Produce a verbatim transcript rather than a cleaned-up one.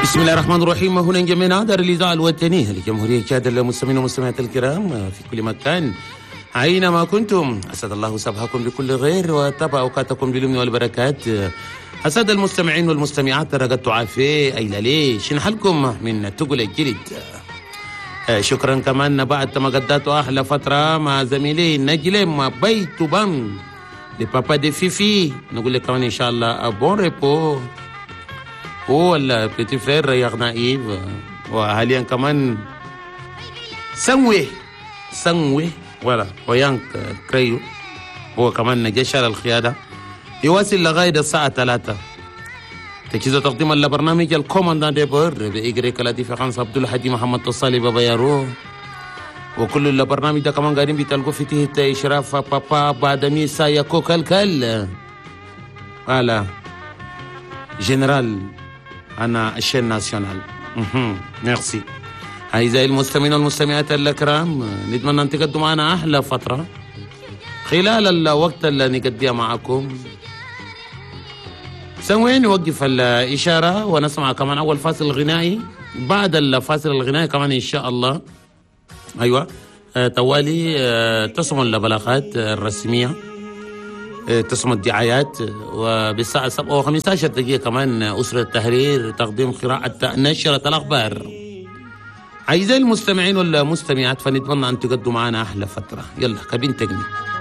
بسم الله الرحمن الرحيم. هنا جميعنا دار الإذاعة الوطنية لجمهورية تشاد المستمعين والمستمعات الكرام في كل مكان أينما كنتم، أسعد الله صباحكم بكل خير وتابع أوقاتكم باليمن والبركات. أسعد المستمعين والمستمعات رقدتوا عافية أيلا ليه شن حالكم من تقول الجلد. شكرا كمان بعد ما قضيتوا أحلى فترة مع زميلي نجلم بيت بام لبابا دي فيفي. نقول لك كمان إن شاء الله بون ريبو هو البيتي فرير رياض نايف، وحاليا كمان سنوي سنوي ولا ويانك كريو هو كمان نجشر القيادة يواصل لغاية الساعة ثلاثة. تجهيز تقديما لبرنامج الكوماندان ديبور بإجريك الدفاع عبد الحاج محمد تصالي بابا يارو، وكل البرنامج ده كمان قاعدين بتلقوا في تحت إشراف بابا بعد ميسا ياكو كالكال على جنرال أنا الشين ناسيونال. ميرسي. أعزائي المستمعين والمستمعات الكرام، نتمنى أن تقدموا معنا أحلى فترة خلال الوقت اللي نقضيها معكم. سوين نوقف الإشارة ونسمع كمان أول فاصل غنائي. بعد الفاصل الغنائي كمان إن شاء الله أيوة آه توالي آه تصم البلاغات الرسمية، تسمى الدعايات، وبالساعة سبعة وخمسة عشر دقيقة كمان أسرة التحرير تقديم قراءة نشرة الأخبار. أعزائي المستمعين والمستمعات، فنتمنى أن تقدموا معنا أحلى فترة. يلا كابين تقني.